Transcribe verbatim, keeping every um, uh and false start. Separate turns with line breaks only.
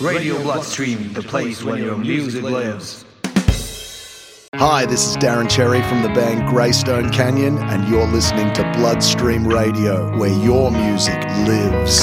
Radio Bloodstream, the place where your music lives.
Hi, this is Darren Cherry from the band Greystone Canyon, and you're listening to Bloodstream Radio, where your music lives.